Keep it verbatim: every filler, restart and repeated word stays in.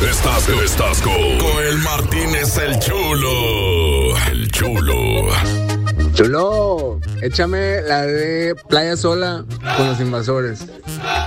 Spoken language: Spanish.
Estás, estás con Joel Martínez, el chulo. El chulo. Chulo, échame la de Playa Sola con los Invasores.